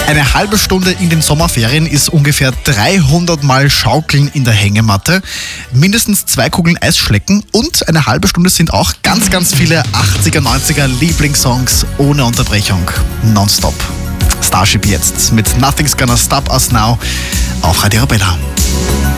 Eine halbe Stunde in den Sommerferien ist ungefähr 300 Mal Schaukeln in der Hängematte, mindestens 2 Kugeln Eisschlecken und eine halbe Stunde sind auch ganz, ganz viele 80er, 90er Lieblingssongs ohne Unterbrechung, nonstop. Starship jetzt mit Nothing's Gonna Stop Us Now auf Radio Arabella.